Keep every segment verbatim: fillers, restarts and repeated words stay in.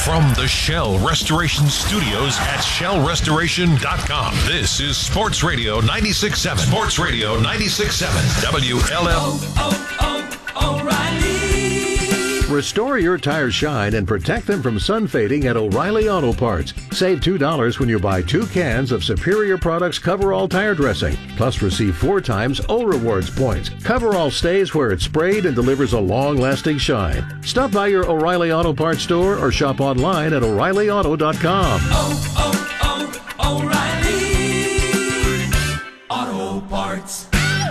From the Shell Restoration Studios at shell restoration dot com, this is Sports Radio ninety-six point seven. Sports Radio ninety-six point seven. W L L. Oh, oh, oh, O'Reilly. Restore your tires shine and protect them from sun fading at O'Reilly Auto Parts. Save two dollars when you buy two cans of Superior Products Coverall Tire Dressing. Plus receive four times O Rewards points. Coverall stays where it's sprayed and delivers a long-lasting shine. Stop by your O'Reilly Auto Parts store or shop online at O'Reilly Auto dot com. Oh, oh, oh, O'Reilly Auto Parts.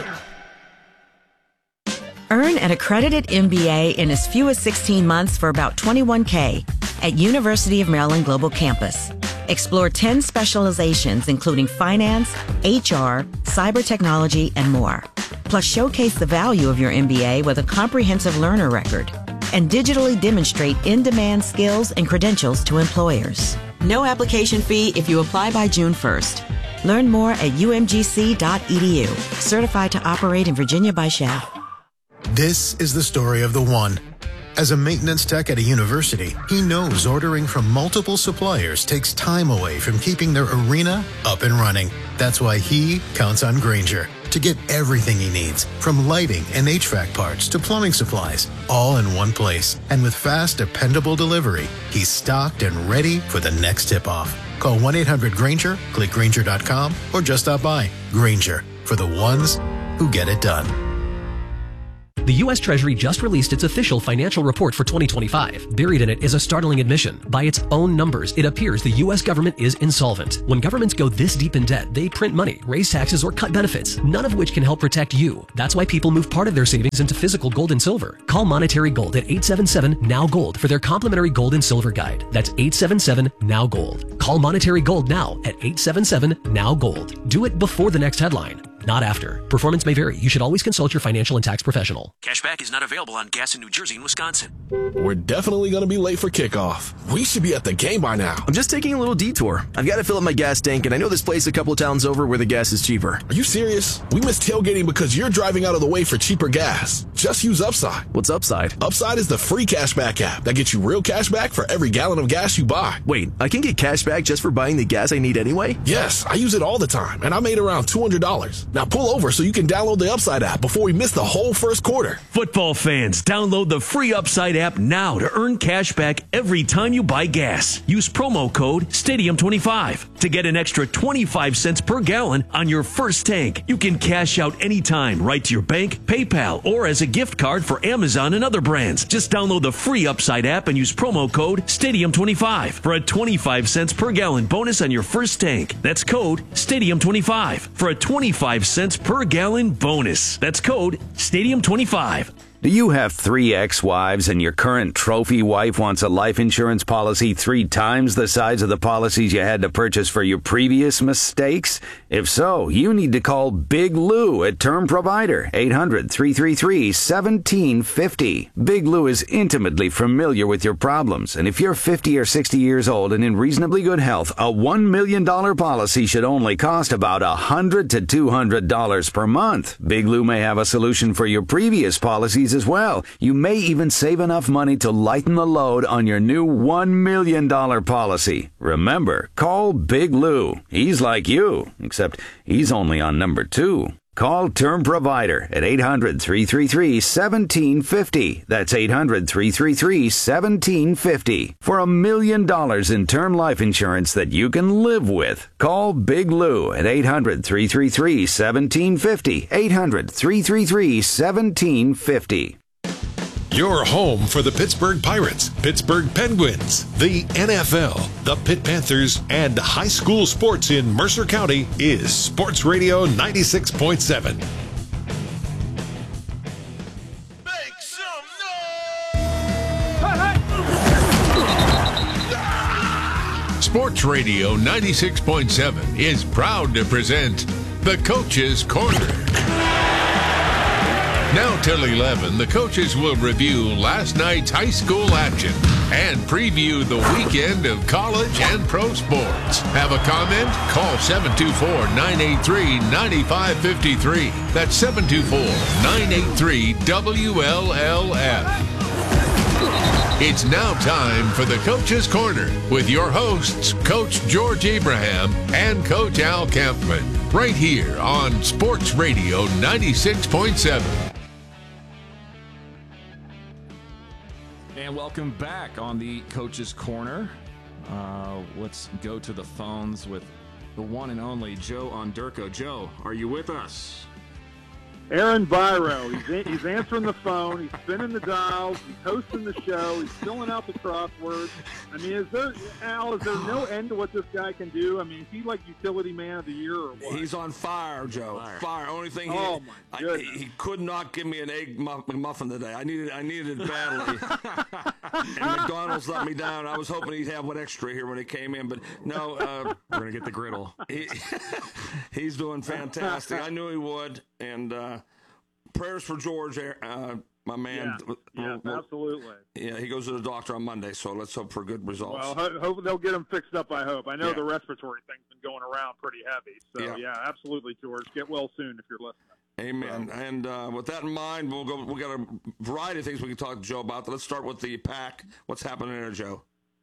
Earn an accredited M B A in as few as sixteen months for about twenty-one thousand dollars at University of Maryland Global Campus. Explore ten specializations including finance, H R, cyber technology, and more. Plus showcase the value of your M B A with a comprehensive learner record and digitally demonstrate in-demand skills and credentials to employers. No application fee if you apply by June first. Learn more at U M G C dot E D U. Certified to operate in Virginia by Shell. This is the story of the one. As a maintenance tech at a university, he knows ordering from multiple suppliers takes time away from keeping their arena up and running. That's why he counts on Grainger to get everything he needs, from lighting and H V A C parts to plumbing supplies, all in one place. And with fast, dependable delivery, he's stocked and ready for the next tip-off. Call one eight hundred Grainger, click Grainger dot com, or just stop by. Grainger, for the ones who get it done. The U S Treasury just released its official financial report for twenty twenty-five. Buried in it is a startling admission. By its own numbers, it appears the U S government is insolvent. When governments go this deep in debt, they print money, raise taxes, or cut benefits, none of which can help protect you. That's why people move part of their savings into physical gold and silver. Call Monetary Gold at eight seven seven, N O W, GOLD for their complimentary gold and silver guide. That's eight seven seven, N O W, GOLD. Call Monetary Gold now at eight seven seven, N O W, GOLD. Do it before the next headline, not after. Performance may vary. You should always consult your financial and tax professional. Cashback is not available on gas in New Jersey and Wisconsin. We're definitely going to be late for kickoff. We should be at the game by now. I'm just taking a little detour. I've got to fill up my gas tank, and I know this place a couple of towns over where the gas is cheaper. Are you serious? We missed tailgating because you're driving out of the way for cheaper gas. Just use Upside. What's Upside? Upside is the free cashback app that gets you real cash back for every gallon of gas you buy. Wait, I can get cash back just for buying the gas I need anyway? Yes, I use it all the time, and I made around two hundred dollars. Now pull over so you can download the Upside app before we miss the whole first quarter. Football fans, download the free Upside app now to earn cash back every time you buy gas. Use promo code Stadium twenty-five to get an extra twenty-five cents per gallon on your first tank. You can cash out anytime right to your bank, PayPal, or as a gift card for Amazon and other brands. Just download the free Upside app and use promo code Stadium twenty-five for a twenty-five cents per gallon bonus on your first tank. That's code Stadium twenty-five for a twenty-five cents per gallon bonus. That's code Stadium twenty-five. Do you have three ex-wives and your current trophy wife wants a life insurance policy three times the size of the policies you had to purchase for your previous mistakes? If so, you need to call Big Lou at Term Provider, eight hundred, three three three, one seven five zero. Big Lou is intimately familiar with your problems, and if you're fifty or sixty years old and in reasonably good health, a one million dollars policy should only cost about one hundred to two hundred dollars per month. Big Lou may have a solution for your previous policies as well. You may even save enough money to lighten the load on your new one million dollars policy. Remember, call Big Lou. He's like you, except he's only on number two. Call Term Provider at eight hundred, three three three, one seven five zero. That's eight hundred, three three three, one seven five zero. For a million dollars in term life insurance that you can live with. Call Big Lou at eight hundred, three three three, one seven five zero. eight hundred, three three three, one seven five zero. Your home for the Pittsburgh Pirates, Pittsburgh Penguins, the N F L, the Pitt Panthers, and high school sports in Mercer County is Sports Radio ninety-six point seven. Make some noise! Sports Radio ninety-six point seven is proud to present the Coach's Corner. Now till eleven, the coaches will review last night's high school action and preview the weekend of college and pro sports. Have a comment? Call seven two four, nine eight three, nine five five three. That's seven two four, nine eight three, W L L F. It's now time for the Coach's Corner with your hosts, Coach George Abraham and Coach Al Kampman, right here on Sports Radio ninety-six point seven. And welcome back on the Coach's Corner. Uh, let's go to the phones with the one and only Joe Onderko. Joe, are you with us? Aaron Biro, he's, he's answering the phone, he's spinning the dials, he's hosting the show, he's filling out the crosswords. I mean, is there, Al, is there no end to what this guy can do? I mean, is he like utility man of the year or what? He's on fire, Joe. Fire. fire. Only thing he, oh my I, goodness. he could not give me an egg muff, muffin today. I needed I needed it badly. And McDonald's let me down. I was hoping he'd have one extra here when he came in, but no. Uh, We're going to get the griddle. He, he's doing fantastic. I knew he would, and uh, prayers for George, uh, my man. Yeah, yeah well, absolutely. Yeah, he goes to the doctor on Monday, so let's hope for good results. Well, ho- hope they'll get him fixed up, I hope. I know Yeah. the respiratory thing's been going around pretty heavy. So, Yeah. yeah, absolutely, George. Get well soon if you're listening. Amen. And uh, with that in mind, we'll go. We got a variety of things we can talk to Joe about. Let's start with the pack. What's happening there, Joe?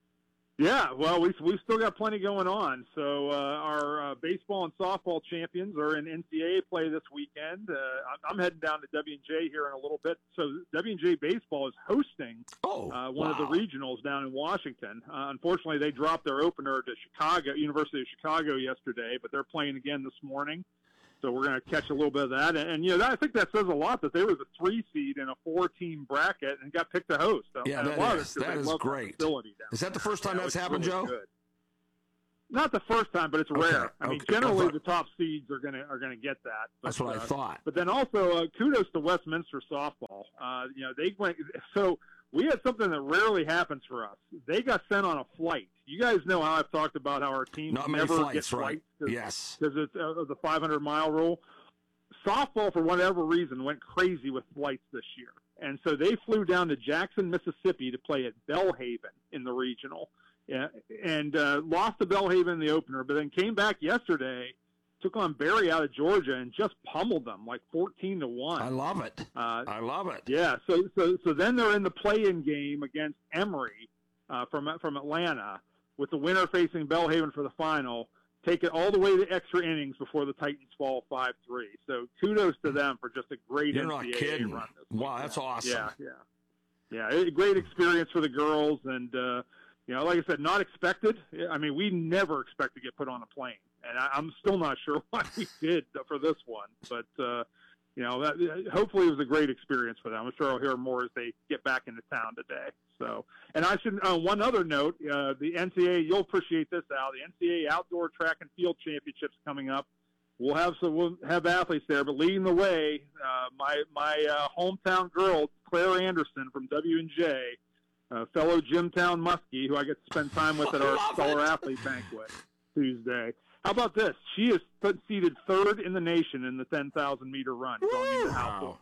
Yeah, well, we we've still got plenty going on. So uh, our uh, baseball and softball champions are in N C A A play this weekend. Uh, I'm heading down to W and J here in a little bit. So W and J baseball is hosting oh, uh, one wow. of the regionals down in Washington. Uh, unfortunately, they dropped their opener to Chicago, University of Chicago yesterday, but they're playing again this morning. So we're going to catch a little bit of that. And, and you know, that, I think that says a lot that they were the three seed in a four-team bracket and got picked to host. Yeah, and that a lot is, of that is great. Is that the first time yeah, that's happened, really Joe? Good. Not the first time, but it's Okay, rare. I mean, okay. generally I thought- the top seeds are going to are going to get that. But, That's what I uh, thought. But then also, uh, kudos to Westminster softball. Uh, you know, they went so. We had something that rarely happens for us. They got sent on a flight. You guys know how I've talked about how our team Not many never flights, get right? flights. Cause, Yes. Because it's uh, the five hundred mile rule. Softball, for whatever reason, went crazy with flights this year. And so they flew down to Jackson, Mississippi to play at Belhaven in the regional. Yeah, and uh, lost to Belhaven in the opener, but then came back yesterday, took on Barry out of Georgia, and just pummeled them like fourteen to one. I love it. Uh, I love it. Yeah, so so so then they're in the play-in game against Emory uh, from from Atlanta, with the winner facing Belhaven for the final. Take it all the way to extra innings before the Titans fall five three. So kudos to them for just a great You're N not C A A kidding. run. This Wow, weekend. that's awesome. Yeah, yeah, yeah. A great experience for the girls, and uh, you know, like I said, not expected. I mean, we never expect to get put on a plane, and I, I'm still not sure why we did for this one. But uh, you know, that, hopefully, it was a great experience for them. I'm sure I'll hear more as they get back into town today. So, and I should uh, one other note: uh, the N C A A. You'll appreciate this, Al. The N C A A Outdoor Track and Field Championships coming up. We'll have some, we'll have athletes there, but leading the way, uh, my my uh, hometown girl, Claire Anderson from W and J, uh, fellow Jimtown Muskie, who I get to spend time with at our Scholar Athlete Banquet Tuesday. How about this? She is seated third in the nation in the ten thousand meter run going into outdoors.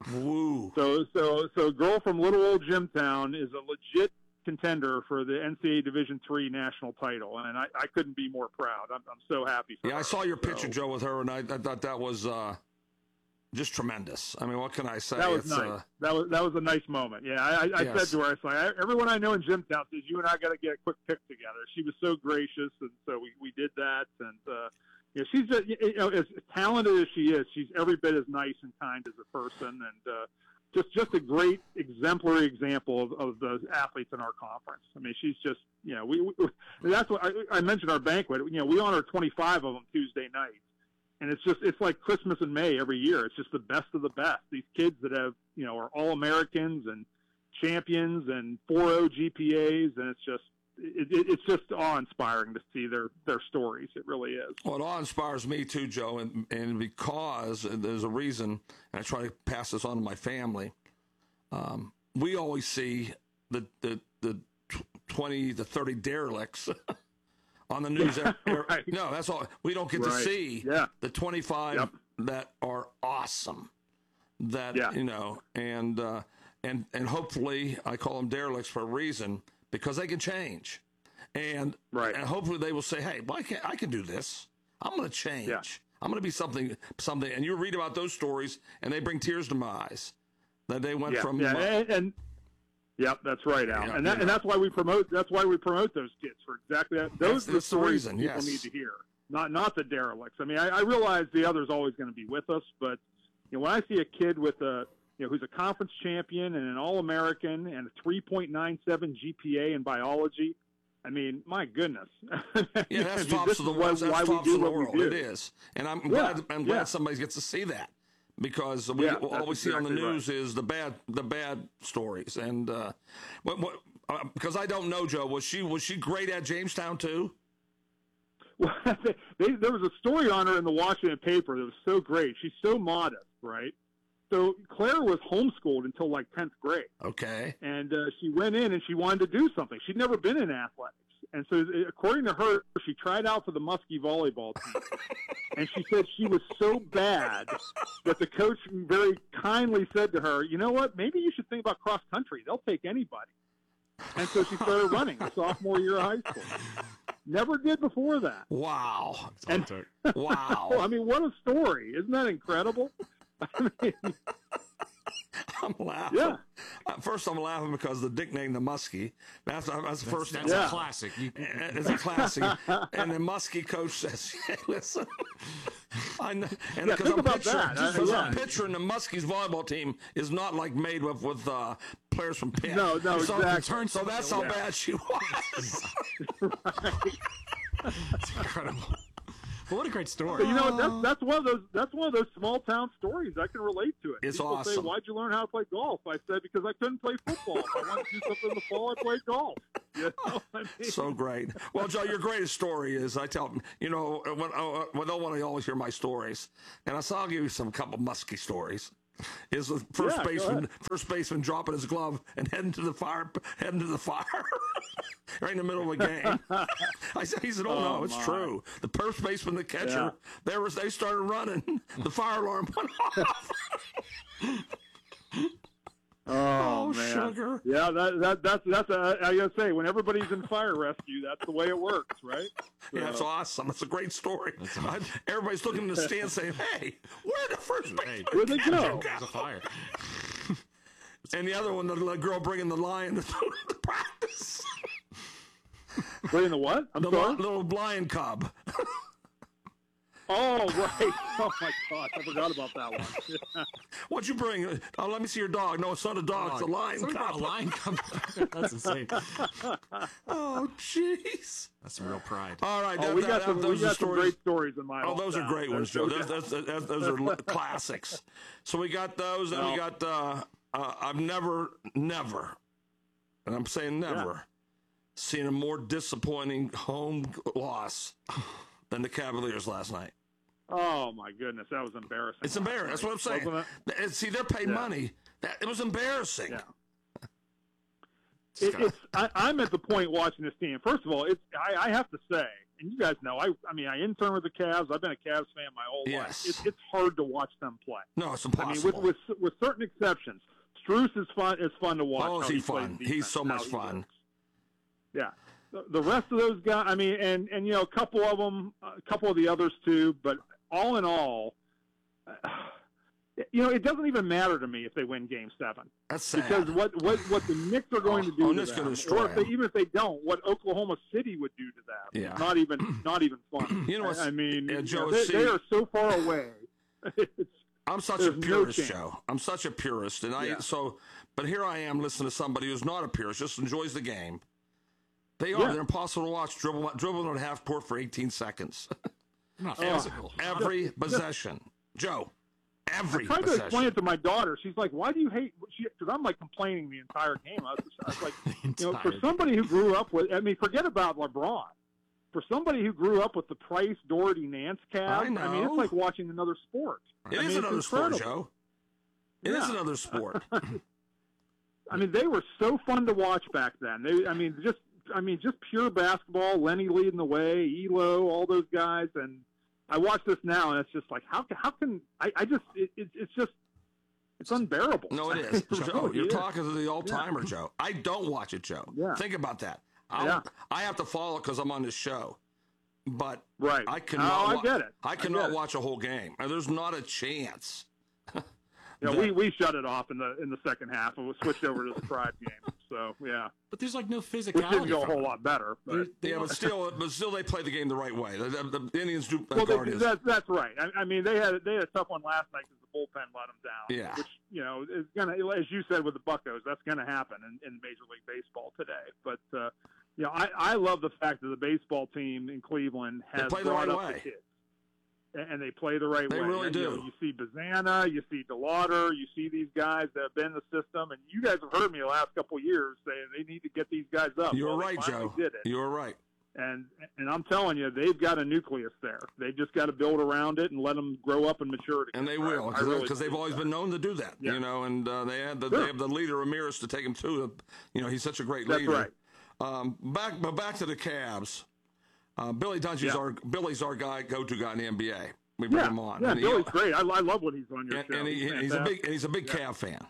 Woo. So, so, so, a girl from little old Jimtown is a legit contender for the N C A A Division three national title, and I, I couldn't be more proud. I'm, I'm so happy for Yeah, her. I saw your picture, So, Joe, with her, and I, I thought that was uh, just tremendous. I mean, what can I say? That was it's, nice. Uh, that was that was a nice moment. Yeah, I, I, I Yes. said to her, I was like, everyone I know in Jimtown says you and I got to get a quick pic together. She was so gracious, and so we, we did that. And uh, yeah, she's just, you know, as talented as she is, she's every bit as nice and kind as a person, and uh, just just a great exemplary example of, of the athletes in our conference. I mean, she's just, you know, we, we that's what I, I mentioned our banquet. You know, we honor twenty-five of them Tuesday night. And it's just, it's like Christmas in May every year. It's just the best of the best. These kids that have, you know, are All-Americans and champions and four oh G P As. And it's just, it, it, it's just awe-inspiring to see their, their stories. It really is. Well, it awe-inspires me too, Joe, and, and because and there's a reason, and I try to pass this on to my family, um, we always see the, the, the twenty to thirty derelicts on the news. Right. No, that's all. We don't get Right. to see Yeah. the twenty-five Yep. that are awesome. That, Yeah. you know, and, uh, and, and hopefully I call them derelicts for a reason, because they can change. And, right. and hopefully they will say, hey, well, I, can, I can do this. I'm going to change. Yeah. I'm going to be something, something. And you read about those stories, and they bring tears to my eyes. That they went yeah. from. Yeah. Uh, and, and Yep, that's right, Al. Yeah, and that, yeah. and that's why we promote. That's why we promote those kids for exactly that. Those That's- are the that's the stories reason, people yes. need to hear. Not not the derelicts. I mean, I, I realize the other's always going to be with us, but you know, when I see a kid with a you know who's a conference champion and an All-American and a three point nine seven G P A in biology, I mean, my goodness. Yeah, that's I mean, tops this of the is why, world. That's why we tops do of the what we world. do. It is, and I'm Yeah, glad. I'm glad yeah. somebody gets to see that because we Yeah, all that's we see on the exactly news is the bad the bad stories. And uh, what what uh, because I don't know, Joe. Was she was she great at Jamestown too? Well, they, they, there was a story on her in the Washington paper that was so great. She's so modest, right? So Claire was homeschooled until like tenth grade. Okay. And uh, she went in and she wanted to do something. She'd never been in athletics. And so, uh, according to her, she tried out for the Muskie volleyball team. And she said she was so bad that the coach very kindly said to her, you know what, maybe you should think about cross country. They'll take anybody. And so she started running her sophomore year of high school. Never did before that. Wow. And, wow. I mean, what a story. Isn't that incredible? I mean, I'm laughing. Yeah. Uh, first, I'm laughing because the nickname, the Muskie. That's, that's the first. That's Yeah. a classic. You, It's a classic. And the Muskie coach says, hey, listen. I know, and Yeah, because think I'm about picturing, that. Uh, because yeah. I'm picturing the Muskies volleyball team is not like made with with uh, players from Penn. No, no, so, exactly. So that's how Yeah. bad she was. it's incredible. Well, what a great story. But you know, that's that's one of those that's one of those small town stories. I can relate to it. It's People say, awesome. "Why'd you learn how to play golf?" I said, "Because I couldn't play football. If I wanted to do something in the fall, I played golf." You know? I mean, So great. Well, Joe, your greatest story is I tell you know when uh, when they want to always hear my stories, and I so I'll give you some couple musky stories. Is the first Yeah, go baseman ahead. first baseman dropping his glove and heading to the fire heading to the fire right in the middle of a game. I said, he said, "Oh, no, Oh, it's my. true." The first baseman, the catcher, Yeah. they was they started running. The fire alarm went off. Oh, Oh, man. sugar. Yeah, that that that's that's a, I gotta say, when everybody's in fire rescue, that's the way it works, right? Yeah, that's So- awesome. That's a great story. I, everybody's looking in the stands saying, "Hey, where the first baseman? Where'd they go? There's a fire. And the other one, the little girl bringing the lion to, to practice. Bringing the what? I'm the sorry. li- little lion cub. Oh, right. Oh my gosh, I forgot about that one. What'd you bring? Oh, let me see your dog. No, it's not a dog. It's a lion Somebody brought cub. a lion cub. That's insane. Oh, jeez. That's some real pride. All right. Oh, that- we that- got that- some, we those are got some stories. great stories in my Oh, those are hometown. great ones, Joe. There's- Those, those, those, those are li- classics. So we got those, and we Well- got. Uh, uh, I've never, never, and I'm saying never, seen a more disappointing home loss than the Cavaliers last night. Oh my goodness, that was embarrassing. It's embarrassing. That's what I'm saying. Wasn't And See, they're paid Yeah. money. That, it was embarrassing. Yeah. It, it's. I, I'm at the point watching this team. First of all, it's. I, I have to say, and you guys know, I. I mean, I intern with the Cavs. I've been a Cavs fan my whole Yes. life. It's, it's hard to watch them play. No, it's I mean, impossible. with with with certain exceptions, Struess is fun. Is fun to watch. Oh, is how he plays fun? defense, He's so how much he fun. works. Yeah. The, the rest of those guys. I mean, and and you know, a couple of them, a couple of the others too. But all in all. Uh, You know, it doesn't even matter to me if they win Game Seven. That's sad. Because what, what, what the Knicks are going Oh, to do oh, to Knicks them, gonna destroy or if they, them. even if they don't, what Oklahoma City would do to them, Yeah. not even not even fun. You know what's- I, I mean, yeah, you Joe, know, they, see- they are so far away. It's, I'm such there's a no purist, chance. Joe. I'm such a purist, and I Yeah. so. But here I am listening to somebody who's not a purist, just enjoys the game. They are. Yeah. They're impossible to watch. Dribble, dribbling on half court for eighteen seconds. Not Oh. physical. Every possession, Joe. Every I tried to possession. explain it to my daughter. She's like, "Why do you hate?" Because I'm like complaining the entire game. I was, I was like, you know, for Entire somebody who grew up with, I mean, forget about LeBron. For somebody who grew up with the Price, Doherty, Nance Cavs, I I, mean, know. it's like watching another sport. It I is mean, it's another sport, incredible. Joe. It is Yeah. another sport. I mean, they were so fun to watch back then. They, I mean, just, I mean, just pure basketball. Lenny leading the way, Elo, all those guys, and I watch this now, and it's just like, how, how can I? I just, it, it, it's just, it's unbearable. No, it is. Joe, really you're is. talking to the old timer, Joe. I don't watch it, Joe. Yeah. Think about that. I'll, Yeah. I have to follow it because I'm on this show. But Right. I cannot. Oh, I wa- get it. I I cannot get it. watch a whole game. And there's not a chance. Yeah, we, we shut it off in the in the second half and we switched over to the Tribe game. So yeah, but there's like no physicality. Which didn't go a whole lot better. But. Yeah, but still, but still, they play the game the right way. The, the, the Indians do. Well, they, that, that's right. I, I mean, they had they had a tough one last night because the bullpen let them down. Yeah, which you know is gonna, as you said with the Buccos, that's going to happen in, in Major League Baseball today. But uh, you know, I, I love the fact that the baseball team in Cleveland has they play the brought right up way. the kids. And they play the right they way. They really and, do. You know, you see Bazana, you see DeLauder, you see these guys that have been in the system, and you guys have heard me the last couple of years saying they need to get these guys up. You're well, right, Joe. Did it. You're right. And and I'm telling you, they've got a nucleus there. They've just got to build around it and let them grow up and mature. And they will, because really they've always that. been known to do that. Yeah. You know, and uh, they had the, sure. they have the leader Ramirez to take them to. You know, he's such a great That's leader. Right. Um, back, but back to the Cavs. Uh, Billy Dungy's yeah. our Billy's our guy, go-to guy in the N B A. We bring yeah. him on. Yeah, and Billy's he, great. I, I love when he's on your and, show. And, he, he's, and he's a big and he's a big yeah. Cav fan.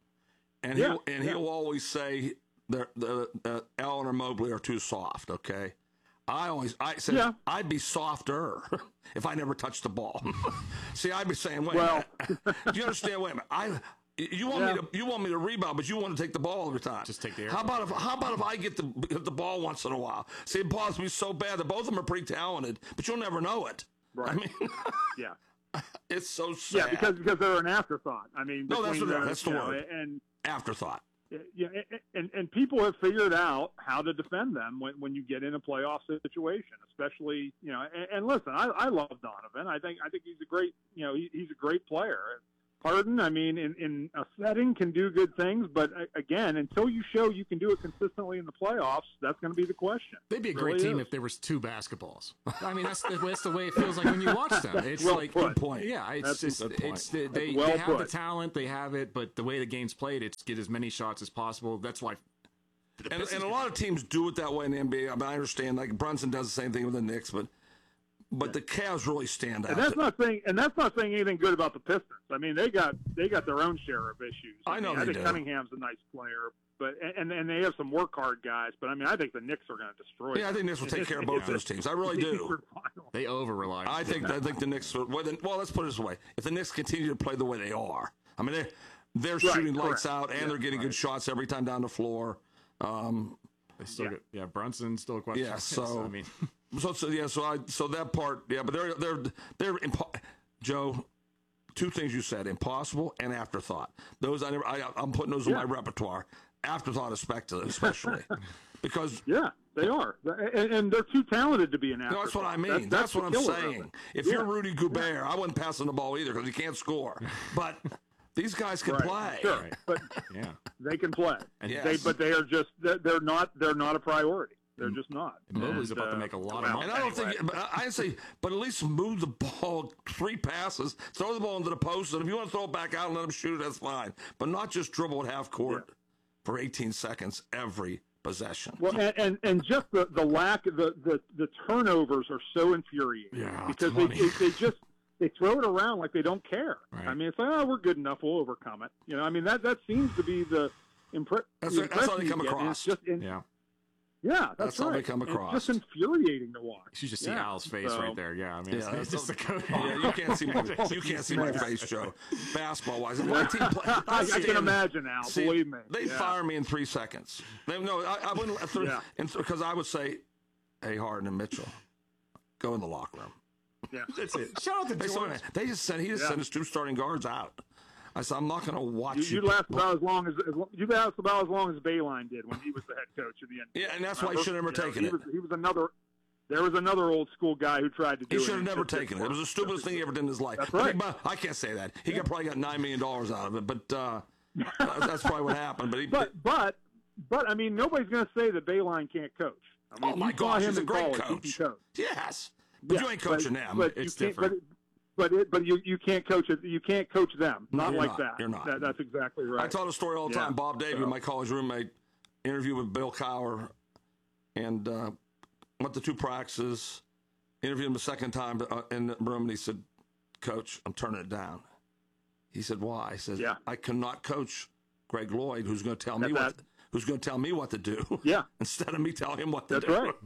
And yeah. he'll and yeah. he'll always say the the uh, Allen or Mobley are too soft. Okay, I always I said yeah. I'd be softer if I never touched the ball. See, I'd be saying, wait, well, do you understand? Wait a minute, I. You want yeah. me to you want me to rebound, but you want to take the ball every time. Just take the air. How about if how about if I get the get the ball once in a while? See, it bothers me so bad that both of them are pretty talented, but you'll never know it. Right. I mean, yeah, it's so sad. Yeah, because because they're an afterthought. I mean, no, that's, the, the, that's the word. Know, and afterthought. Yeah, and and people have figured out how to defend them when, when you get in a playoff situation, especially you know. And, and listen, I, I love Donovan. I think I think he's a great you know he, he's a great player. Harden, I mean, in, in a setting can do good things, but again, until you show you can do it consistently in the playoffs, that's going to be the question. They'd be a it great really team is. if there was two basketballs. I mean, that's the, that's the way it feels like when you watch them. It's well like put. Good point. Yeah, it's that's just point. it's they they, well they have put. the talent, they have it, but the way the game's played, it's get as many shots as possible. That's why. And, and a lot of teams do it that way in the N B A. I mean, I understand. Like Brunson does the same thing with the Knicks, but. But the Cavs really stand out. And that's not saying, and that's not saying anything good about the Pistons. I mean, they got they got their own share of issues. I, I know mean, they I think do. Cunningham's a nice player, but and and they have some work hard guys. But I mean, I think the Knicks are going to destroy. Yeah, I think Knicks will take care of both those teams. I really do. They over rely. I think I think the Knicks. Well, well, let's put it this way: if the Knicks continue to play the way they are, I mean, they're they're right, shooting lights correct. out and yeah, they're getting right. good shots every time down the floor. Um, They still yeah. get yeah. Brunson's still a question. Yeah, so I mean. So, so yeah, so I so that part, yeah, but they're they're they're impo- Joe. Two things you said: impossible and afterthought. Those I never. I, I'm putting those yeah. in my repertoire. Afterthought, especially, especially because yeah, they are, and, and they're too talented to be an afterthought. no, that's what I mean. That's, That's, that's what I'm the killer of saying. it. If yeah. you're Rudy Gobert, yeah. I wouldn't pass him the ball either because he can't score. But these guys can right. play. Sure, but yeah, they can play. And They, yes. but they are just they're, they're not they're not a priority. They're just not. And Mobley's And, about to uh, make a lot well, of money. And I don't anyway. think, but I- I'd say, but at least move the ball three passes, throw the ball into the post, and if you want to throw it back out and let them shoot it, that's fine. But not just dribble at half court Yeah. for eighteen seconds every possession. Well, and, and, and just the, the lack, the, the, the turnovers are so infuriating Yeah, because they, it's they, they just they throw it around like they don't care. Right. I mean, it's like, oh, we're good enough, we'll overcome it. You know, I mean that that seems to be the impre- That's- the that's how they impression come you get. And across. It's just in, Yeah, yeah, that's, That's how right. they come And across. It's just infuriating to watch. you should just see Yeah. Al's face So- right there. Yeah, I mean, Yeah, it's, that's it's just the coach. Yeah, you can't see my you can't see my face, Joe. Basketball wise, if my team play, I, I can imagine, Al. See, believe me. They'd Yeah. fire me in three seconds. They, no, I, I wouldn't. Yeah. Because I would say, "Hey, Harden and Mitchell, go in the locker room." Yeah. That's it. Shout out to They, George. said- they just sent he just Yeah. sent his two starting guards out. I said, I'm not going to watch You, you. you last about as long as, as you last about as long as Bayline did when he was the head coach of the N B A. Yeah, and that's why he Remember? should have never You know, taken he it. Was, he was another. There was another old school guy who tried to do He it. should have and never just didn't taken it. It was the work. stupidest thing he ever did in his life. That's But he- right. but I can't say that. He got probably got nine million dollars out of it, but uh, that's probably what happened. But he, But but but I mean, nobody's going to say that Bayline can't coach. I mean, oh my you saw gosh, him he's a in great college, coach. He can coach. Yes, but Yeah, you ain't coaching but, them. But It's you can't, different. But, but, it, but you, you can't coach it. You can't coach them. No, Not you're like not. that. You're not. That, that's exactly right. I tell the story all the Yeah. time. Bob Davey, So- my college roommate, interviewed with Bill Cowher, and uh, went to two practices. Interviewed him the second time uh, in the room, and he said, "Coach, I'm turning it down." He said, "Why?" I said, Yeah. "I cannot coach Greg Lloyd, who's going to tell me That's what that. who's going to tell me what to do, Yeah. instead of me telling him what to That's do." right.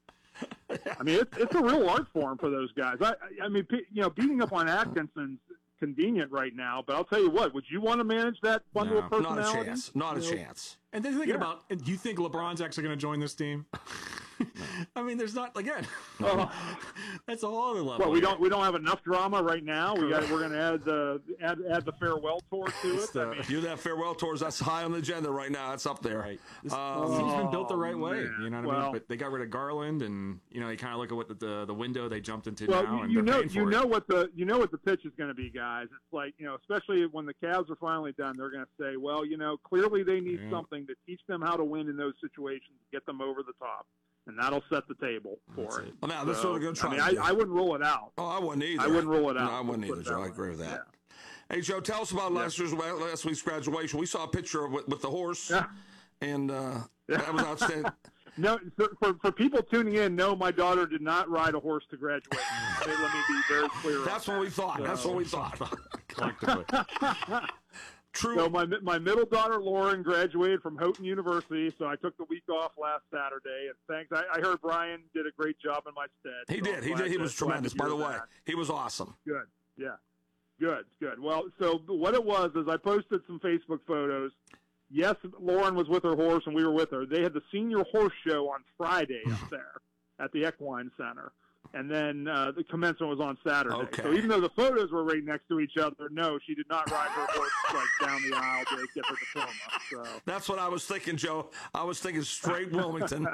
I mean, it's, it's a real art form for those guys. I, I mean, you know, beating up on Atkinson, convenient right now. But I'll tell you what, would you want to manage that bundle No, of personalities? Not a chance. Not a You know? chance. And then thinking Yeah. about, do you think LeBron's actually going to join this team? I mean, there's not again. Well, That's a whole other level. well, we here. don't we don't have enough drama right now. We got we're going to add the add add the farewell tour to It's it. the- I mean, You that farewell tours, that's high on the agenda right now. It's up there. Right. This Um, team's been built the right Oh, way. man. You know what I Well- mean? But they got rid of Garland, and you know, you kind of look at what the, the the window they jumped into well, now, you, and you they're know paying you for know it. what the you know what the pitch is going to be, guys. It's like, you know, especially when the Cavs are finally done, they're going to say, well, you know, clearly they need Yeah. something to teach them how to win in those situations, get them over the top, and that'll set the table for That's it. it. Well, now, that's So, what we're going to try I mean, to I, do. I wouldn't rule it out. Oh, I wouldn't either. I wouldn't rule it No, out. I wouldn't Let's either, put it Joe. that I agree with way. that. Hey, Joe, tell us about last year's last week's graduation. We saw a picture with, with the horse, Yeah. and uh, that was outstanding. No, for, for for people tuning in, no, my daughter did not ride a horse to graduation. Okay, let me be very clear. That's on what we thought. That's what we thought. Collectively. that. True. So my my middle daughter Lauren graduated from Houghton University, so I took the week off last Saturday. And thanks, I, I heard Brian did a great job in my stead. He so did. I'm He glad did. He to- was glad to tremendous. By hear the way, that. he was awesome. Good. Yeah. Good. Good. Well, so what it was is I posted some Facebook photos. Yes, Lauren was with her horse, and we were with her. They had the senior horse show on Friday up there at the Equine Center, and then uh, the commencement was on Saturday. Okay. So even though the photos were right next to each other, no, she did not ride her horse like down the aisle to get her diploma. So That's what I was thinking, Joe. I was thinking straight Wilmington.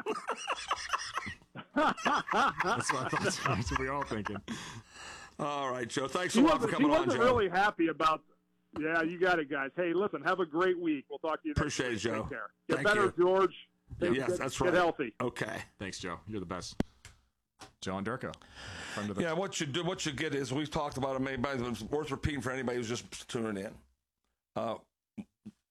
That's what I thought. That's what we all thinking. All right, Joe. Thanks she a lot for wasn't, she coming on, wasn't Joe. really happy about. Yeah, you got it, guys. Hey, listen, have a great week. We'll talk to you next Appreciate week. it, Joe. Take care. Get Thank better, you. George. Take- Yes, get, that's get right. healthy. Okay. Thanks, Joe. You're the best. Joe and Durko. Friend of the Yeah, what you do, what you get is we've talked about it. Maybe it's worth repeating for anybody who's just tuning in. Uh,